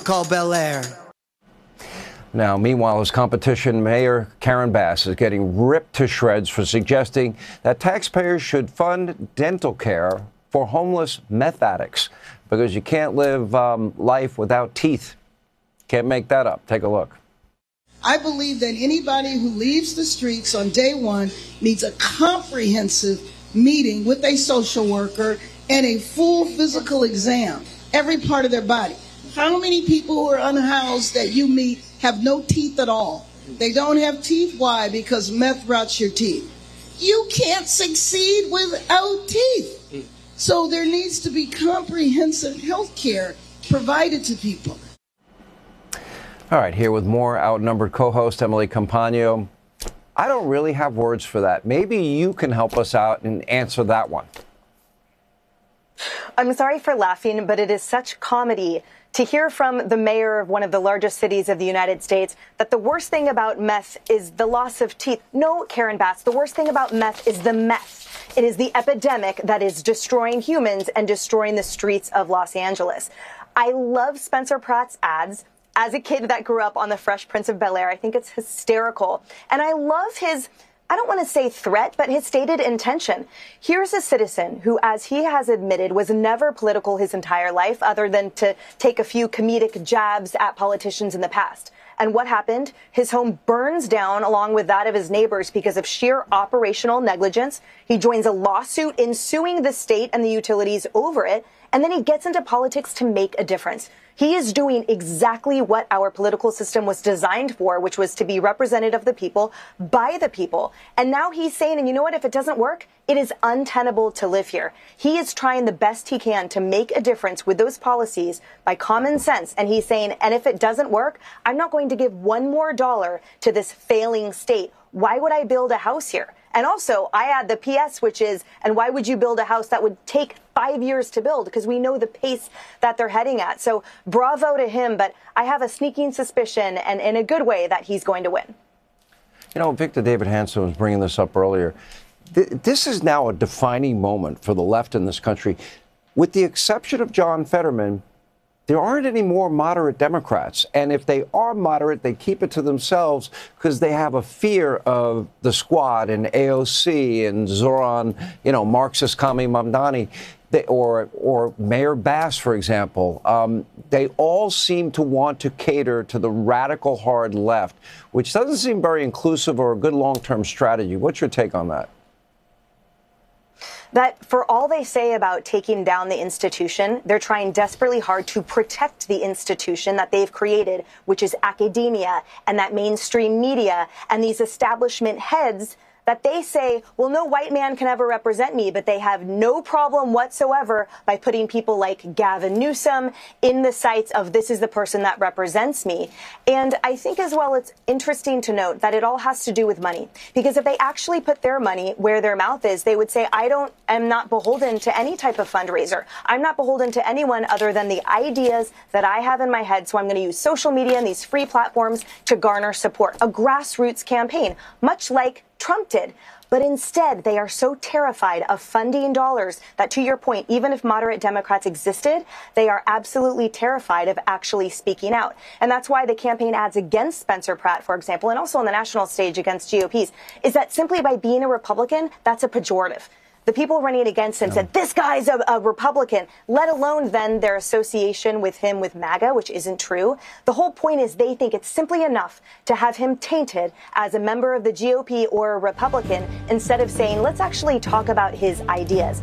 called Bel Air. Now, meanwhile, his competition, Mayor Karen Bass, is getting ripped to shreds for suggesting that taxpayers should fund dental care for homeless meth addicts because you can't live life without teeth. Can't make that up. Take a look. I believe that anybody who leaves the streets on day one needs a comprehensive meeting with a social worker and a full physical exam, every part of their body. How many people who are unhoused that you meet have no teeth at all? They don't have teeth. Why? Because meth rots your teeth. You can't succeed without teeth. So there needs to be comprehensive health care provided to people. All right, here with more outnumbered co-host Emily Compagno. I don't really have words for that. Maybe you can help us out and answer that one. I'm sorry for laughing, but it is such comedy to hear from the mayor of one of the largest cities of the United States that the worst thing about meth is the loss of teeth. No, Karen Bass, the worst thing about meth is the meth. It is the epidemic that is destroying humans and destroying the streets of Los Angeles. I love Spencer Pratt's ads. As a kid that grew up on The Fresh Prince of Bel-Air, I think it's hysterical. And I love his, I don't want to say threat, but his stated intention. Here's a citizen who, as he has admitted, was never political his entire life, other than to take a few comedic jabs at politicians in the past. And what happened? His home burns down along with that of his neighbors because of sheer operational negligence. He joins a lawsuit in suing the state and the utilities over it. And then he gets into politics to make a difference. He is doing exactly what our political system was designed for, which was to be representative of the people, by the people. And now he's saying, and you know what, if it doesn't work, it is untenable to live here. He is trying the best he can to make a difference with those policies by common sense. And he's saying, and if it doesn't work, I'm not going to give $1 more to this failing state. Why would I build a house here? And also, I add the PS, which is, and why would you build a house that would take 5 years to build? Because we know the pace that they're heading at. So bravo to him, but I have a sneaking suspicion, and in a good way, that he's going to win. You know, Victor David Hanson was bringing this up earlier. This is now a defining moment for the left in this country. With the exception of John Fetterman, there aren't any more moderate Democrats. And if they are moderate, they keep it to themselves because they have a fear of the Squad and AOC and Zoran, you know, Marxist Kami Mamdani, or Mayor Bass, for example. They all seem to want to cater to the radical hard left, which doesn't seem very inclusive or a good long-term strategy. What's your take on that? That for all they say about taking down the institution, they're trying desperately hard to protect the institution that they've created, which is academia and that mainstream media and these establishment heads that they say, well, no white man can ever represent me, but they have no problem whatsoever by putting people like Gavin Newsom in the sights of this is the person that represents me. And I think as well, it's interesting to note that it all has to do with money, because if they actually put their money where their mouth is, they would say, am not beholden to any type of fundraiser. I'm not beholden to anyone other than the ideas that I have in my head. So I'm going to use social media and these free platforms to garner support, a grassroots campaign, much like Trump did. But instead, they are so terrified of funding dollars that, to your point, even if moderate Democrats existed, they are absolutely terrified of actually speaking out. And that's why the campaign ads against Spencer Pratt, for example, and also on the national stage against GOPs, is that simply by being a Republican, that's a pejorative. The people running against him said, this guy's a Republican, let alone then their association with him with MAGA, which isn't true. The whole point is they think it's simply enough to have him tainted as a member of the GOP or a Republican instead of saying, let's actually talk about his ideas.